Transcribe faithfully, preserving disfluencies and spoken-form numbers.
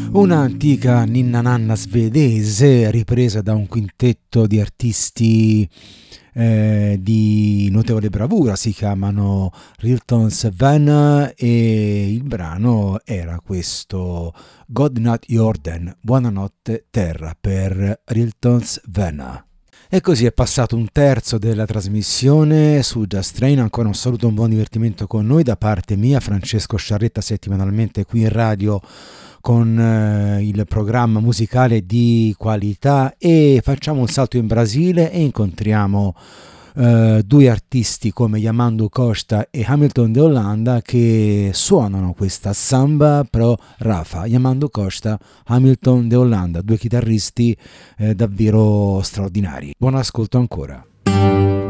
Un'antica ninna nanna svedese ripresa da un quintetto di artisti eh, di notevole bravura, si chiamano Riltons Van e il brano era questo God Not Jordan, Buonanotte Terra per Riltons Van. E così è passato un terzo della trasmissione su Just Train. Ancora un saluto, un buon divertimento con noi da parte mia, Francesco Sciarretta, settimanalmente qui in radio con eh, il programma musicale di qualità, e facciamo un salto in Brasile e incontriamo eh, due artisti come Yamandu Costa e Hamilton de Holanda che suonano questa samba pro Rafa. Yamandu Costa, Hamilton de Holanda, due chitarristi eh, davvero straordinari. Buon ascolto ancora.